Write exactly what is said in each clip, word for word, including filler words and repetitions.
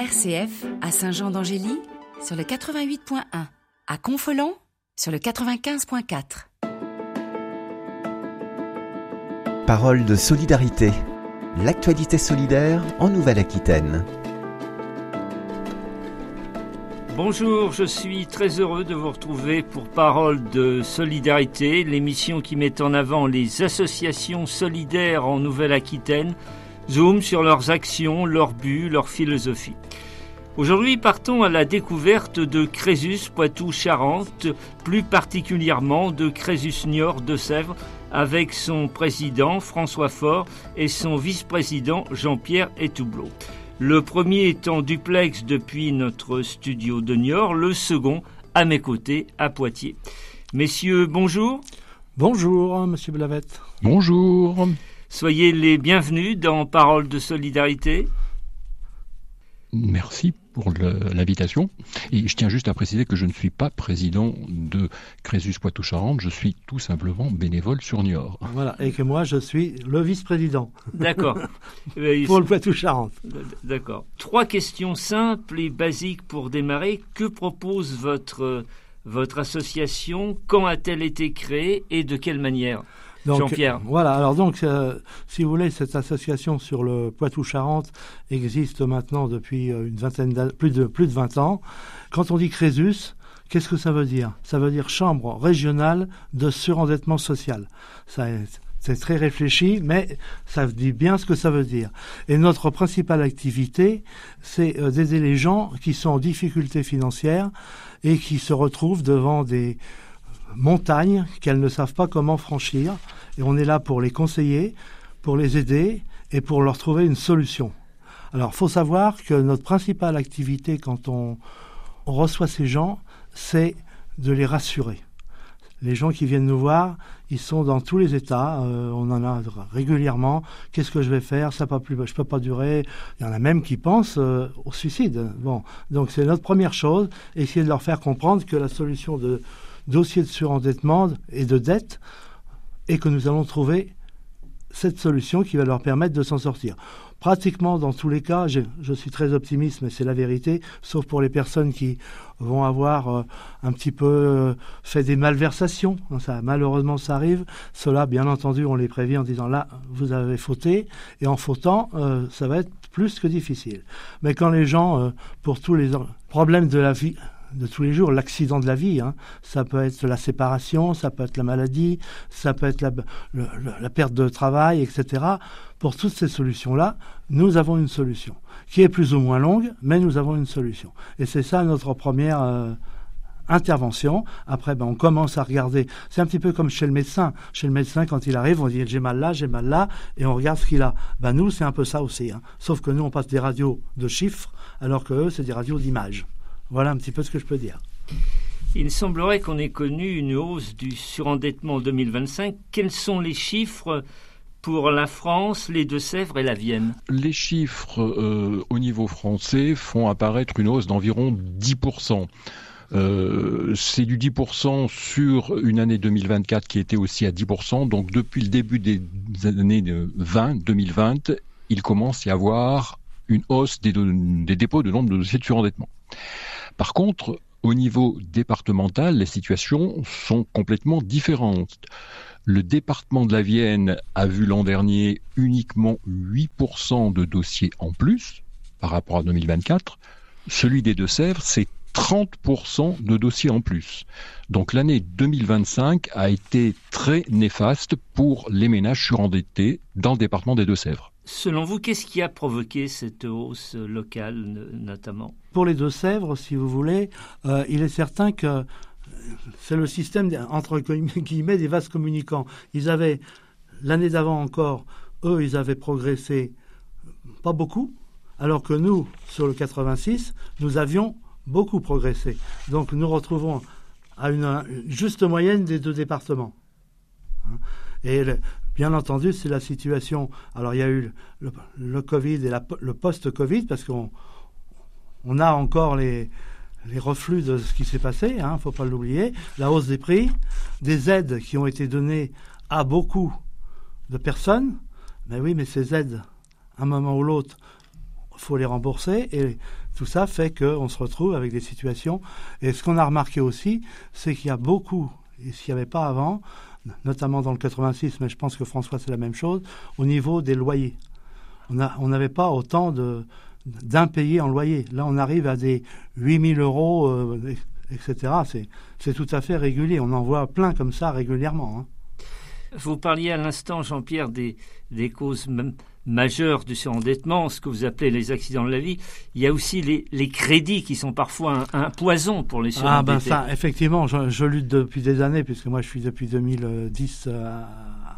R C F à Saint-Jean-d'Angély sur le quatre-vingt-huit point un, à Confolens sur le quatre-vingt-quinze point quatre. Parole de solidarité. L'actualité solidaire en Nouvelle-Aquitaine. Bonjour, je suis très heureux de vous retrouver pour Parole de solidarité, l'émission qui met en avant les associations solidaires en Nouvelle-Aquitaine, zoom sur leurs actions, leurs buts, leur philosophie. Aujourd'hui, partons à la découverte de Crésus Poitou-Charentes, plus particulièrement de Crésus Niort de Sèvres, avec son président François Faure et son vice-président Jean-Pierre Etoublot. Le premier est en duplex depuis notre studio de Niort, le second à mes côtés à Poitiers. Messieurs, bonjour. Bonjour, monsieur Blavette. Bonjour. Soyez les bienvenus dans Parole de solidarité. Merci pour le, l'invitation. Et je tiens juste à préciser que je ne suis pas président de Crésus Poitou-Charentes, je suis tout simplement bénévole sur Niort. Voilà, et que moi je suis le vice-président. D'accord. Pour le Poitou-Charentes. D'accord. Trois questions simples et basiques pour démarrer. Que propose votre, votre association? Quand a-t-elle été créée et de quelle manière? Donc, Jean-Pierre. Voilà, alors donc, euh, si vous voulez, cette association sur le Poitou-Charentes existe maintenant depuis une vingtaine d'années, plus de, plus de vingt ans. Quand on dit Crésus, qu'est-ce que ça veut dire? Ça veut dire Chambre régionale de surendettement social. Ça, c'est très réfléchi, mais ça dit bien ce que ça veut dire. Et notre principale activité, c'est euh, d'aider les gens qui sont en difficulté financière et qui se retrouvent devant des montagnes qu'elles ne savent pas comment franchir, et on est là pour les conseiller, pour les aider et pour leur trouver une solution. Alors, il faut savoir que notre principale activité quand on, on reçoit ces gens, c'est de les rassurer. Les gens qui viennent nous voir, ils sont dans tous les états, euh, on en a régulièrement. Qu'est-ce que je vais faire? Ça peut plus, je peux pas durer. Il y en a même qui pensent euh, au suicide. Bon, donc c'est notre première chose, essayer de leur faire comprendre que la solution de dossier de surendettement et de dette, et que nous allons trouver cette solution qui va leur permettre de s'en sortir. Pratiquement dans tous les cas, je, je suis très optimiste, mais c'est la vérité, sauf pour les personnes qui vont avoir euh, un petit peu euh, fait des malversations. Ça, malheureusement, ça arrive. Cela, bien entendu, on les prévient en disant là, vous avez fauté, et en fautant, euh, ça va être plus que difficile. Mais quand les gens, euh, pour tous les problèmes de la vie, de tous les jours, l'accident de la vie, hein. Ça peut être la séparation, ça peut être la maladie, ça peut être la, le, la perte de travail, et cetera. Pour toutes ces solutions-là, nous avons une solution qui est plus ou moins longue, mais nous avons une solution. Et c'est ça notre première euh, intervention. Après, ben, on commence à regarder. C'est un petit peu comme chez le médecin. Chez le médecin, quand il arrive, on dit j'ai mal là, j'ai mal là, et on regarde ce qu'il a. Ben, nous, c'est un peu ça aussi. Hein. Sauf que nous, on passe des radios de chiffres, alors que eux, c'est des radios d'images. Voilà un petit peu ce que je peux dire. Il semblerait qu'on ait connu une hausse du surendettement en deux mille vingt-cinq. Quels sont les chiffres pour la France, les Deux-Sèvres et la Vienne? Les chiffres euh, au niveau français font apparaître une hausse d'environ dix pour cent. Euh, c'est du dix pour cent sur une année deux mille vingt-quatre qui était aussi à dix pour cent. Donc depuis le début des années vingt, deux mille vingt, il commence à y avoir une hausse des, des dépôts de nombre de dossiers de surendettement. Par contre, au niveau départemental, les situations sont complètement différentes. Le département de la Vienne a vu l'an dernier uniquement huit pour cent de dossiers en plus par rapport à deux mille vingt-quatre. Celui des Deux-Sèvres, c'est trente pour cent de dossiers en plus. Donc l'année deux mille vingt-cinq a été très néfaste pour les ménages surendettés dans le département des Deux-Sèvres. Selon vous, qu'est-ce qui a provoqué cette hausse locale notamment? Pour les Deux-Sèvres, si vous voulez, euh, il est certain que c'est le système, entre guillemets, des vases communicants. Ils avaient, l'année d'avant encore, eux, ils avaient progressé pas beaucoup, alors que nous, sur le quatre-vingt-six, nous avions beaucoup progressé. Donc nous retrouvons à une, une juste moyenne des deux départements. Et le, bien entendu, c'est la situation. Alors il y a eu le, le Covid et la, le post-Covid, parce qu'on on a encore les, les reflux de ce qui s'est passé, il hein, ne faut pas l'oublier, la hausse des prix, des aides qui ont été données à beaucoup de personnes. Mais oui, mais ces aides, à un moment ou l'autre, faut les rembourser et tout ça fait qu'on se retrouve avec des situations. Et ce qu'on a remarqué aussi, c'est qu'il y a beaucoup, et s'il n'y avait pas avant, notamment dans le quatre-vingt-six, mais je pense que François c'est la même chose, au niveau des loyers. On a, on n'avait pas autant de, d'impayés en loyer. Là, on arrive à des huit mille euros, euh, et cetera. C'est, c'est tout à fait régulier. On en voit plein comme ça régulièrement. Hein. Vous parliez à l'instant, Jean-Pierre, des, des causes même majeures du surendettement, ce que vous appelez les accidents de la vie. Il y a aussi les, les crédits qui sont parfois un, un poison pour les surendettés. Ah ben ça, effectivement, je, je lutte depuis des années, puisque moi je suis depuis deux mille dix à,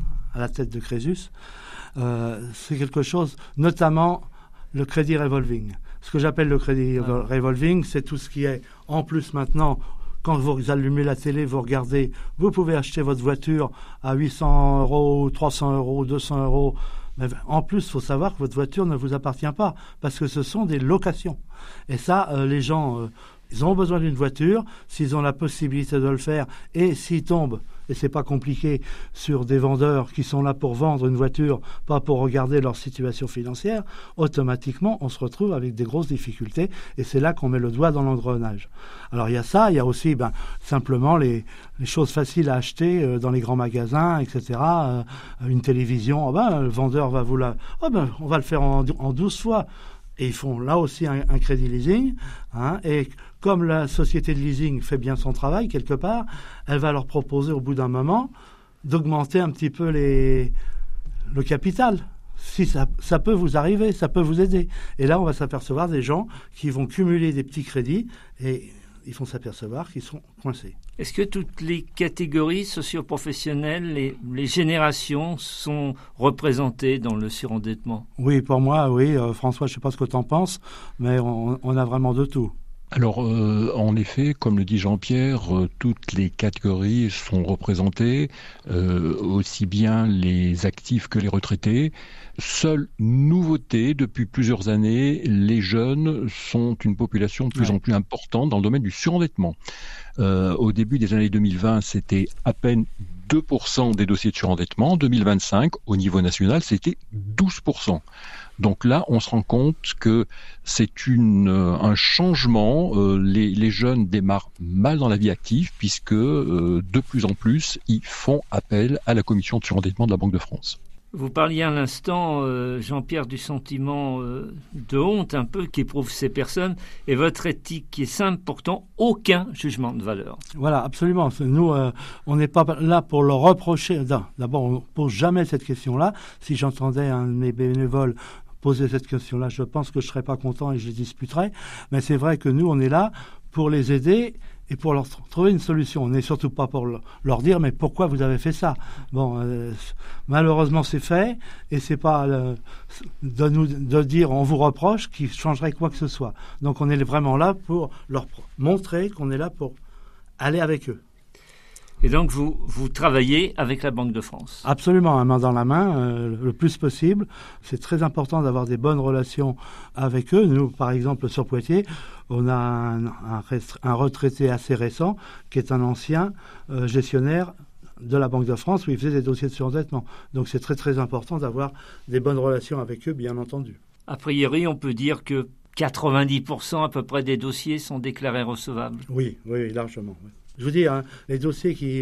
à la tête de Crésus. Euh, c'est quelque chose, notamment le crédit revolving. Ce que j'appelle le crédit ah. revolving, c'est tout ce qui est en plus maintenant. Quand vous allumez la télé, vous regardez, vous pouvez acheter votre voiture à huit cents euros, trois cents euros, deux cents euros. Mais en plus, il faut savoir que votre voiture ne vous appartient pas, parce que ce sont des locations. Et ça, euh, les gens, euh, ils ont besoin d'une voiture, s'ils ont la possibilité de le faire, et s'ils tombent, et c'est pas compliqué, sur des vendeurs qui sont là pour vendre une voiture, pas pour regarder leur situation financière, automatiquement, on se retrouve avec des grosses difficultés, et c'est là qu'on met le doigt dans l'engrenage. Alors il y a ça, il y a aussi ben, simplement les, les choses faciles à acheter euh, dans les grands magasins, et cetera. Euh, une télévision, oh ben, le vendeur va vous la... Oh ben, on va le faire en, en douze fois. Et ils font là aussi un, un crédit leasing. Hein, et comme la société de leasing fait bien son travail, quelque part, elle va leur proposer au bout d'un moment d'augmenter un petit peu les, le capital. Si ça, ça peut vous arriver, ça peut vous aider. Et là, on va s'apercevoir des gens qui vont cumuler des petits crédits et ils vont s'apercevoir qu'ils sont coincés. Est-ce que toutes les catégories socio-professionnelles, les, les générations sont représentées dans le surendettement ? Oui, pour moi, oui. Euh, François, je ne sais pas ce que tu en penses, mais on, on a vraiment de tout. Alors, euh, en effet, comme le dit Jean-Pierre, euh, toutes les catégories sont représentées, euh, aussi bien les actifs que les retraités. Seule nouveauté, depuis plusieurs années, les jeunes sont une population de plus ouais. en plus importante dans le domaine du surendettement. Euh, au début des années deux mille vingt, c'était à peine deux pour cent des dossiers de surendettement. En deux mille vingt-cinq, au niveau national, c'était douze pour cent. Donc là, on se rend compte que c'est une, un changement. Euh, les, les jeunes démarrent mal dans la vie active puisque euh, de plus en plus, ils font appel à la commission de surendettement de la Banque de France. Vous parliez à l'instant, euh, Jean-Pierre, du sentiment euh, de honte un peu qu'éprouvent ces personnes et votre éthique qui est simple, pourtant aucun jugement de valeur. Voilà, absolument. Nous, euh, on n'est pas là pour leur reprocher. D'abord, on ne pose jamais cette question-là. Si j'entendais un de mes bénévoles poser cette question-là, je pense que je ne serais pas content et je les disputerais. Mais c'est vrai que nous, on est là pour les aider et pour leur trouver une solution. On n'est surtout pas pour leur dire « mais pourquoi vous avez fait ça ?» Bon, euh, malheureusement, c'est fait et c'est pas euh, de nous de dire « on vous reproche » qui changerait quoi que ce soit. Donc, on est vraiment là pour leur montrer qu'on est là pour aller avec eux. Et donc, vous, vous travaillez avec la Banque de France ? Absolument, main dans la main, euh, le plus possible. C'est très important d'avoir des bonnes relations avec eux. Nous, par exemple, sur Poitiers, on a un, un, un retraité assez récent qui est un ancien euh, gestionnaire de la Banque de France où il faisait des dossiers de surendettement. Donc, c'est très, très important d'avoir des bonnes relations avec eux, bien entendu. A priori, on peut dire que quatre-vingt-dix pour cent à peu près des dossiers sont déclarés recevables. Oui, oui, largement, oui. Je vous dis, hein, les dossiers qui,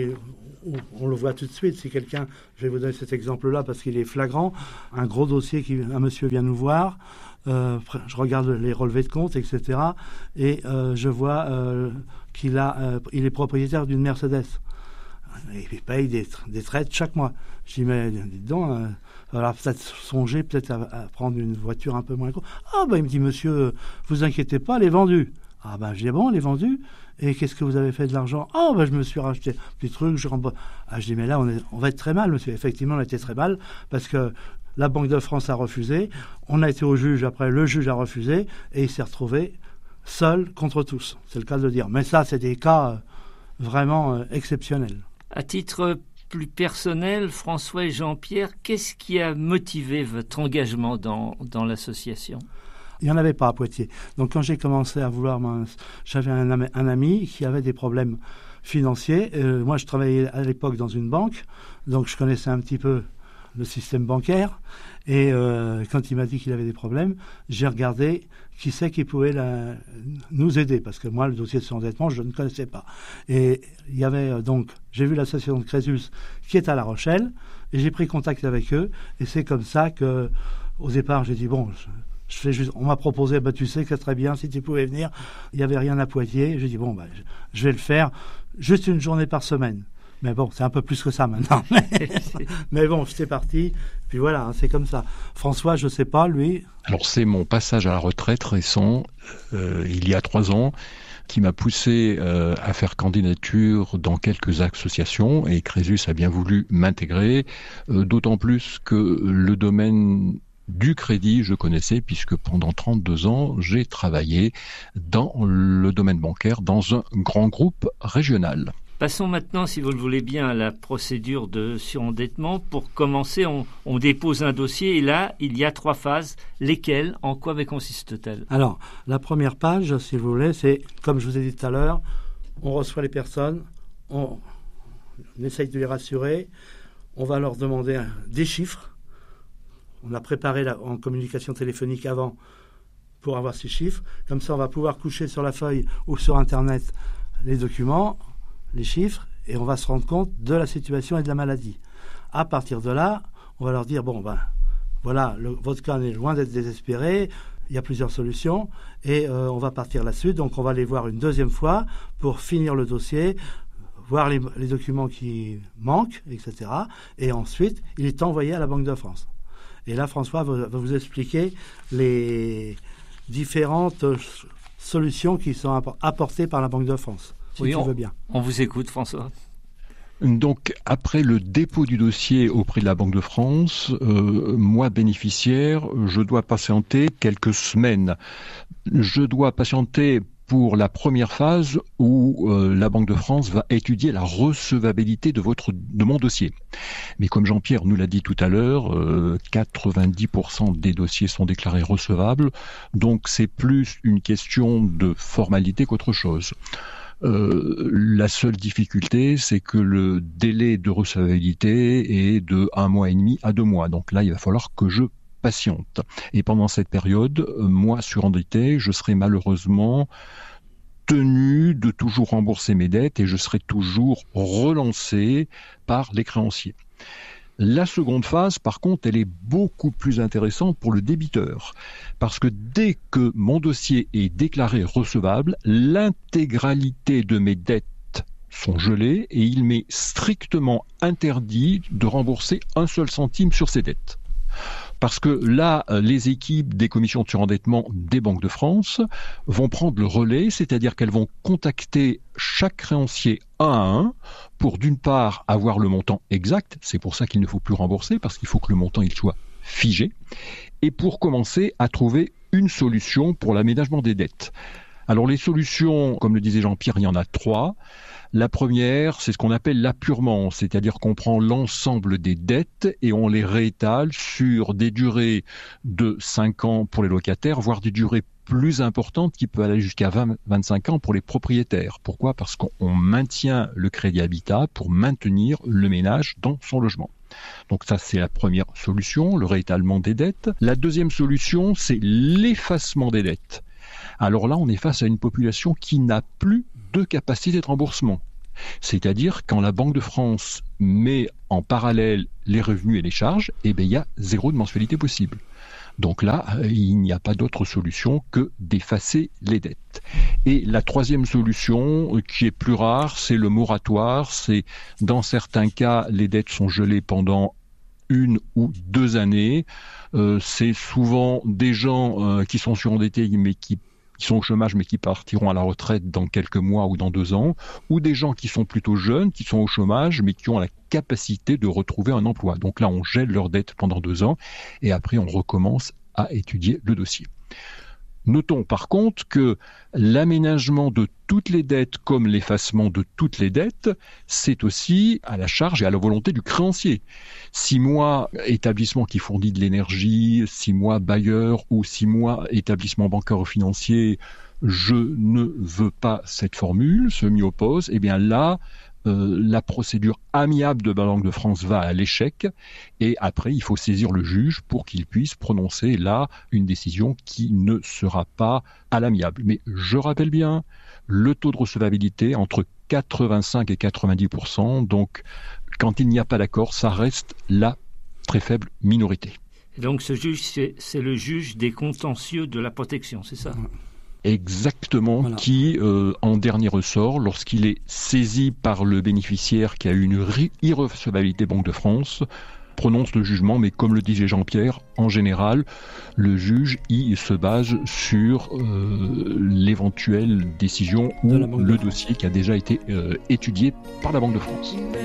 on le voit tout de suite, si quelqu'un, je vais vous donner cet exemple-là parce qu'il est flagrant, un gros dossier, qui, un monsieur vient nous voir, euh, je regarde les relevés de compte, et cetera, et euh, je vois euh, qu'il a, euh, il est propriétaire d'une Mercedes. Et il paye des, des traites chaque mois. Je dis, mais dites donc, euh, alors peut-être songer peut-être à, à prendre une voiture un peu moins courte. Ah ben il me dit, monsieur, vous inquiétez pas, elle est vendue. Ah ben je dis, bon, elle est vendue. Et qu'est-ce que vous avez fait de l'argent ? Ah, ben, je me suis racheté un petit truc. Je, rembourse. Ah, je dis, mais là, on, est, on va être très mal, monsieur. Effectivement, on a été très mal parce que la Banque de France a refusé. On a été au juge. Après, le juge a refusé et il s'est retrouvé seul contre tous. C'est le cas de le dire. Mais ça, c'est des cas euh, vraiment euh, exceptionnels. À titre plus personnel, François et Jean-Pierre, qu'est-ce qui a motivé votre engagement dans, dans l'association ? Il n'y en avait pas à Poitiers. Donc quand j'ai commencé à vouloir... J'avais un ami, un ami qui avait des problèmes financiers. Euh, moi, je travaillais à l'époque dans une banque, donc je connaissais un petit peu le système bancaire. Et euh, quand il m'a dit qu'il avait des problèmes, j'ai regardé qui c'est qui pouvait la, nous aider, parce que moi, le dossier de surendettement, je ne connaissais pas. Et il y avait euh, donc, j'ai vu l'association de Crésus qui est à La Rochelle, et j'ai pris contact avec eux, et c'est comme ça que, au départ, j'ai dit, bon, je, je fais juste, on m'a proposé, bah, tu sais que très bien, si tu pouvais venir, il n'y avait rien à Poitiers, j'ai dit, bon, bah, je, je vais le faire, juste une journée par semaine. Mais bon, c'est un peu plus que ça maintenant. Mais bon, j'étais parti. Puis voilà, hein, c'est comme ça. François, je sais pas, lui. Alors c'est mon passage à la retraite récent, euh, il y a trois ans, qui m'a poussé euh, à faire candidature dans quelques associations, et Crésus a bien voulu m'intégrer, euh, d'autant plus que le domaine du crédit, je connaissais, puisque pendant trente-deux ans, j'ai travaillé dans le domaine bancaire dans un grand groupe régional. Passons maintenant, si vous le voulez bien, à la procédure de surendettement. Pour commencer, on, on dépose un dossier et là, il y a trois phases. Lesquelles, en quoi consiste-t-elle ? Alors, la première page, si vous voulez, c'est, comme je vous ai dit tout à l'heure, on reçoit les personnes, on, on essaye de les rassurer, on va leur demander des chiffres. On a préparé la, en communication téléphonique avant pour avoir ces chiffres. Comme ça, on va pouvoir coucher sur la feuille ou sur Internet les documents, les chiffres, et on va se rendre compte de la situation et de la maladie. À partir de là, on va leur dire, bon, ben, voilà, le, votre cas est loin d'être désespéré, il y a plusieurs solutions, et euh, on va partir là-dessus. Donc, on va les voir une deuxième fois pour finir le dossier, voir les, les documents qui manquent, et cetera. Et ensuite, il est envoyé à la Banque de France. Et là, François va, va vous expliquer les différentes solutions qui sont apportées par la Banque de France. Si oui, tu on, veux bien. On vous écoute, François. Donc, après le dépôt du dossier auprès de la Banque de France, euh, moi, bénéficiaire, je dois patienter quelques semaines. Je dois patienter pour la première phase où euh, la Banque de France va étudier la recevabilité de votre de mon dossier. Mais comme Jean-Pierre nous l'a dit tout à l'heure, euh, quatre-vingt-dix pour cent des dossiers sont déclarés recevables, donc c'est plus une question de formalité qu'autre chose. Euh, la seule difficulté, c'est que le délai de recevabilité est de un mois et demi à deux mois. Donc là, il va falloir que je patiente. Et pendant cette période, moi, surendetté, je serai malheureusement tenu de toujours rembourser mes dettes et je serai toujours relancé par les créanciers. La seconde phase, par contre, elle est beaucoup plus intéressante pour le débiteur. Parce que dès que mon dossier est déclaré recevable, l'intégralité de mes dettes sont gelées et il m'est strictement interdit de rembourser un seul centime sur ces dettes. Parce que là, les équipes des commissions de surendettement des banques de France vont prendre le relais, c'est-à-dire qu'elles vont contacter chaque créancier un à un pour d'une part avoir le montant exact, c'est pour ça qu'il ne faut plus rembourser, parce qu'il faut que le montant il soit figé, et pour commencer à trouver une solution pour l'aménagement des dettes. Alors les solutions, comme le disait Jean-Pierre, il y en a trois. La première, c'est ce qu'on appelle l'apurement, c'est-à-dire qu'on prend l'ensemble des dettes et on les réétale sur des durées de cinq ans pour les locataires, voire des durées plus importantes qui peuvent aller jusqu'à vingt à vingt-cinq ans pour les propriétaires. Pourquoi ? Parce qu'on maintient le crédit habitat pour maintenir le ménage dans son logement. Donc ça, c'est la première solution, le réétalement des dettes. La deuxième solution, c'est l'effacement des dettes. Alors là, on est face à une population qui n'a plus de capacité de remboursement. C'est-à-dire, quand la Banque de France met en parallèle les revenus et les charges, eh bien, il y a zéro de mensualité possible. Donc là, il n'y a pas d'autre solution que d'effacer les dettes. Et la troisième solution, qui est plus rare, c'est le moratoire. C'est, dans certains cas, les dettes sont gelées pendant une ou deux années. Euh, c'est souvent des gens euh, qui sont surendettés, mais qui qui sont au chômage mais qui partiront à la retraite dans quelques mois ou dans deux ans, ou des gens qui sont plutôt jeunes, qui sont au chômage mais qui ont la capacité de retrouver un emploi. Donc là, on gèle leurs dettes pendant deux ans et après on recommence à étudier le dossier. Notons par contre que l'aménagement de toutes les dettes comme l'effacement de toutes les dettes, c'est aussi à la charge et à la volonté du créancier. Si moi, établissement qui fournit de l'énergie, si moi, bailleur ou si moi, établissement bancaire ou financier, je ne veux pas cette formule, se m'y oppose, eh bien là, euh, la procédure amiable de la Banque de France va à l'échec et après il faut saisir le juge pour qu'il puisse prononcer là une décision qui ne sera pas à l'amiable. Mais je rappelle bien, le taux de recevabilité entre quatre-vingt-cinq et quatre-vingt-dix pour cent, donc quand il n'y a pas d'accord, ça reste la très faible minorité. Et donc ce juge, c'est, c'est le juge des contentieux de la protection, c'est ça ? Exactement, voilà. Qui, euh, en dernier ressort, lorsqu'il est saisi par le bénéficiaire qui a eu une irrecevabilité Banque de France, prononce le jugement, mais comme le disait Jean-Pierre, en général, le juge il se base sur euh, l'éventuelle décision ou le dossier qui a déjà été euh, étudié par la Banque de France.